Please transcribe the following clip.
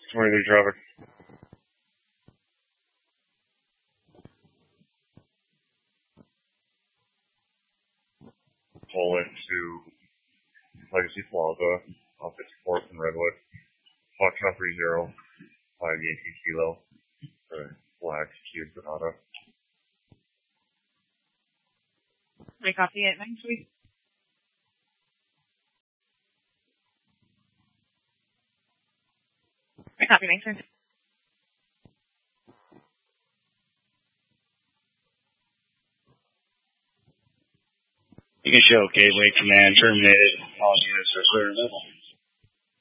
23 traffic. Pull into Legacy Plaza, off 54th and Redwood. Foxtrot 30, 5 Yankee Kilo, black Kia Sonata. May copy it next week. May copy next week. You can show Gateway Command terminated. All units are clear.